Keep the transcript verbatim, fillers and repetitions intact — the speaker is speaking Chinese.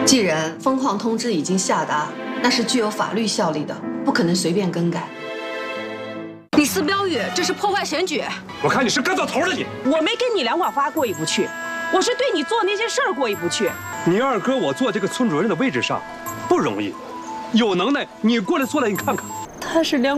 既然封矿通知已经下达，那是具有法律效力的，不可能随便更改。李四标语，这是破坏选举！ 我看你是干到头了你！ 我没跟你两广发过意不去，我是对你做那些事儿过意不去。 你二哥我坐这个村主任的位置上，不容易，有能耐你过来坐来，你看看。 他是两。